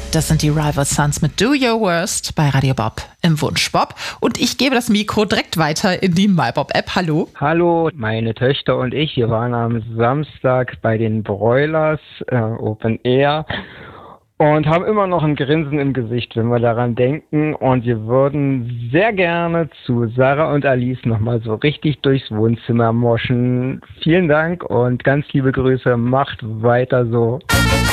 Das sind die Rival Sons mit Do Your Worst bei Radio Bob im Wunsch Bob. Und ich gebe das Mikro direkt weiter in die MyBob-App. Hallo. Hallo, meine Töchter und ich, wir waren am Samstag bei den Broilers Open Air und haben immer noch ein Grinsen im Gesicht, wenn wir daran denken. Und wir würden sehr gerne zu Sarah und Alice nochmal so richtig durchs Wohnzimmer moschen. Vielen Dank und ganz liebe Grüße, macht weiter so.